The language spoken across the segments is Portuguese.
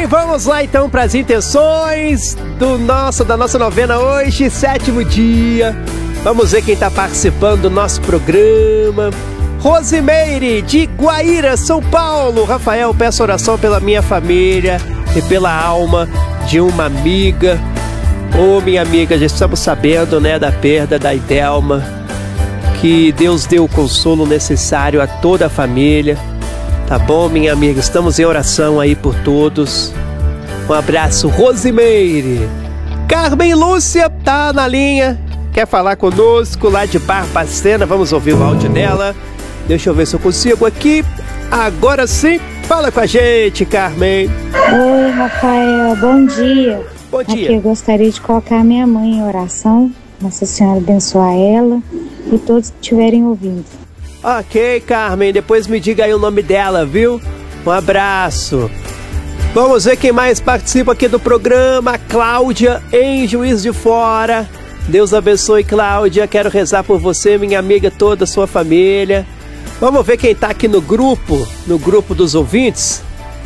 vamos lá então para as intenções da nossa novena hoje, 7º dia. Vamos ver quem está participando do nosso programa. Rosimeire, de Guaíra, São Paulo. Rafael, peço oração pela minha família e pela alma de uma amiga. Ô, minha amiga, já estamos sabendo, né, da perda da Idelma. Que Deus dê o consolo necessário a toda a família. Tá bom, minha amiga? Estamos em oração aí por todos. Um abraço, Rosimeire. Carmen Lúcia tá na linha. Quer falar conosco lá de Barbacena? Vamos ouvir o áudio dela. Deixa eu ver se eu consigo aqui. Agora sim, fala com a gente, Carmen. Oi, Rafael, bom dia. Bom dia. Aqui eu gostaria de colocar minha mãe em oração. Nossa Senhora abençoar ela e todos que estiverem ouvindo. Ok, Carmen, depois me diga aí o nome dela, viu? Um abraço. Vamos ver quem mais participa aqui do programa. Cláudia, em Juiz de Fora. Deus abençoe, Cláudia. Quero rezar por você, minha amiga, toda a sua família. Vamos ver quem tá aqui no grupo dos ouvintes.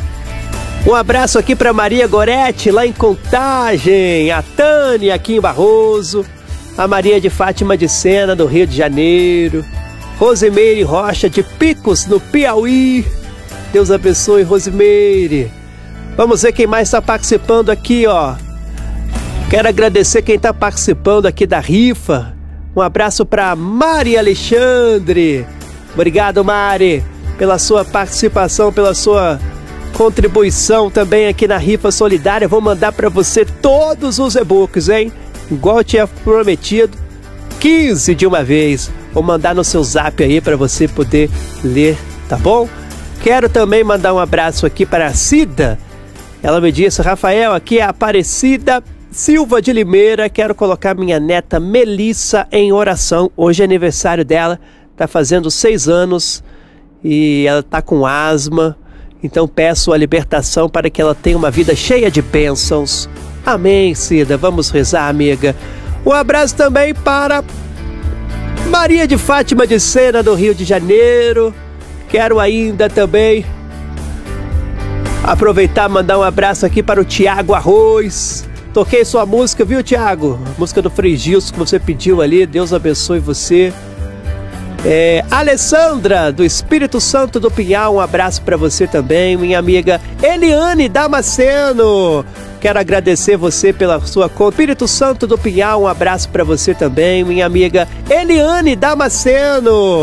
Um abraço aqui para Maria Gorete, lá em Contagem. A Tânia, aqui em Barroso. A Maria de Fátima de Sena, do Rio de Janeiro. Rosimeire Rocha, de Picos, no Piauí. Deus abençoe, Rosimeire. Vamos ver quem mais está participando aqui, ó. Quero agradecer quem está participando aqui da rifa. Um abraço para Mari Alexandre. Obrigado, Mari, pela sua participação, pela sua contribuição também aqui na rifa solidária. Vou mandar para você todos os e-books, hein? Igual eu tinha prometido, 15 de uma vez. Vou mandar no seu zap aí para você poder ler, tá bom? Quero também mandar um abraço aqui para a Cida. Ela me disse, Rafael, aqui é a Aparecida Silva de Limeira. Quero colocar minha neta Melissa em oração. Hoje é aniversário dela, tá fazendo 6 anos e ela tá com asma. Então peço a libertação para que ela tenha uma vida cheia de bênçãos. Amém, Cida. Vamos rezar, amiga. Um abraço também para Maria de Fátima de Sena, do Rio de Janeiro. Quero ainda também aproveitar e mandar um abraço aqui para o Tiago Arroz. Toquei sua música, viu, Tiago? A música do Frei Gilson que você pediu ali. Deus abençoe você. Alessandra, do Espírito Santo do Pinhal, um abraço para você também. Minha amiga Eliane Damasceno, quero agradecer você pela sua conta. Espírito Santo do Pinhal, um abraço para você também. Minha amiga Eliane Damasceno.